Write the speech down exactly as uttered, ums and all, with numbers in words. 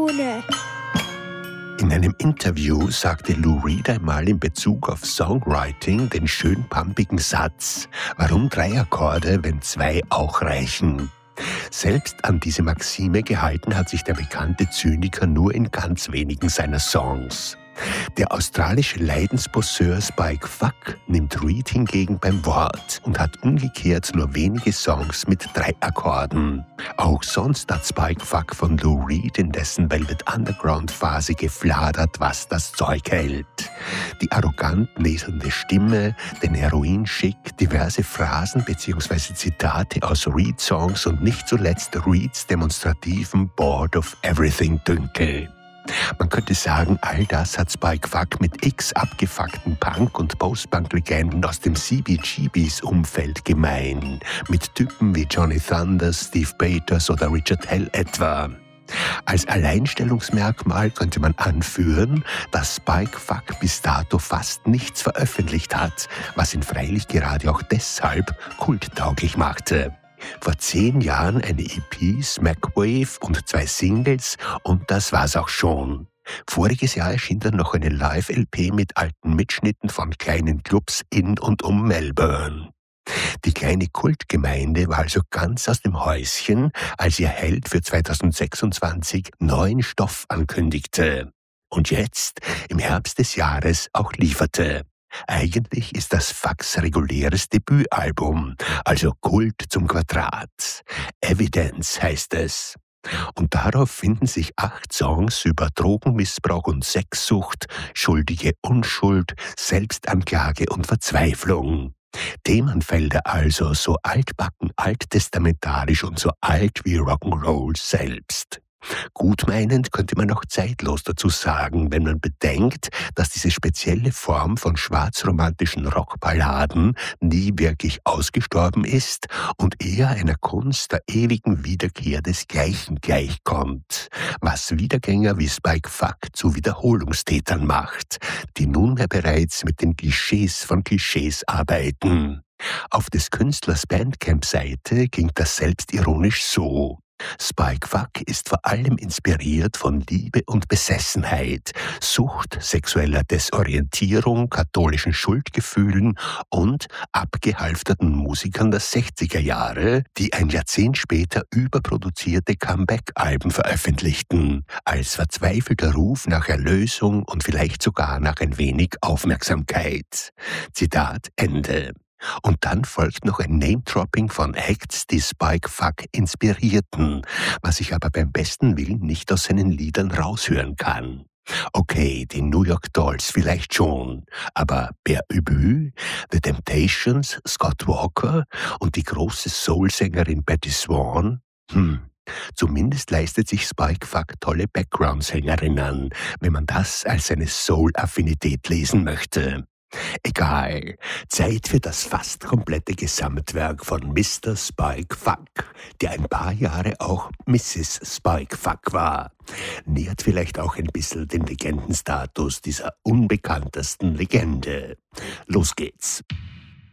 Schatzkanone. In einem Interview sagte Lou Reed einmal in Bezug auf Songwriting den schön pumpigen Satz: Warum drei Akkorde, wenn zwei auch reichen? Selbst an diese Maxime gehalten hat sich der bekannte Zyniker nur in ganz wenigen seiner Songs. Der australische Leidensbosseur Spike Fuck nimmt Reed hingegen beim Wort und hat umgekehrt nur wenige Songs mit drei Akkorden. Auch sonst hat Spike Fuck von Lou Reed in dessen Velvet Underground-Phase gefladert, was das Zeug hält. Die arrogant näselnde Stimme, den Heroin-Schick, diverse Phrasen bzw. Zitate aus Reed-Songs und nicht zuletzt Reeds demonstrativen Bored of Everything-Dünkel. Man könnte sagen, all das hat Spike Fuck mit x abgefuckten Punk- und Post-Punk-Legenden aus dem C B G B's-Umfeld gemein. Mit Typen wie Johnny Thunders, Steve Bators oder Richard Hell etwa. Als Alleinstellungsmerkmal könnte man anführen, dass Spike Fuck bis dato fast nichts veröffentlicht hat, was ihn freilich gerade auch deshalb kulttauglich machte. Vor zehn Jahren eine E P, Smackwave und zwei Singles und das war's auch schon. Voriges Jahr erschien dann noch eine Live-L P mit alten Mitschnitten von kleinen Clubs in und um Melbourne. Die kleine Kultgemeinde war also ganz aus dem Häuschen, als ihr Held für zweitausendsechsundzwanzig neuen Stoff ankündigte. Und jetzt, im Herbst des Jahres, auch lieferte. Eigentlich ist das Fucks reguläres Debütalbum, also Kult zum Quadrat. Evidence heißt es. Und darauf finden sich acht Songs über Drogenmissbrauch und Sexsucht, schuldige Unschuld, Selbstanklage und Verzweiflung. Themenfelder also so altbacken, alttestamentarisch und so alt wie Rock'n'Roll selbst. Gutmeinend könnte man auch zeitlos dazu sagen, wenn man bedenkt, dass diese spezielle Form von schwarzromantischen Rockballaden nie wirklich ausgestorben ist und eher einer Kunst der ewigen Wiederkehr des Gleichen gleichkommt, was Wiedergänger wie Spike Fuck zu Wiederholungstätern macht, die nunmehr bereits mit den Klischees von Klischees arbeiten. Auf des Künstlers Bandcamp-Seite ging das selbstironisch so: Spike Fuck ist vor allem inspiriert von Liebe und Besessenheit, Sucht, sexueller Desorientierung, katholischen Schuldgefühlen und abgehalfterten Musikern der sechziger Jahre, die ein Jahrzehnt später überproduzierte Comeback-Alben veröffentlichten, als verzweifelter Ruf nach Erlösung und vielleicht sogar nach ein wenig Aufmerksamkeit. Zitat Ende. Und dann folgt noch ein Name-Dropping von Acts, die Spike Fuck inspirierten, was ich aber beim besten Willen nicht aus seinen Liedern raushören kann. Okay, die New York Dolls vielleicht schon, aber Père Ubu, The Temptations, Scott Walker und die große Soul-Sängerin Patti Swan? Hm. Zumindest leistet sich Spike Fuck tolle Background-Sängerinnen, wenn man das als seine Soul-Affinität lesen möchte. Egal, Zeit für das fast komplette Gesamtwerk von Mister Spike Fuck, der ein paar Jahre auch Misses Spike Fuck war. Nährt vielleicht auch ein bisschen den Legendenstatus dieser unbekanntesten Legende. Los geht's.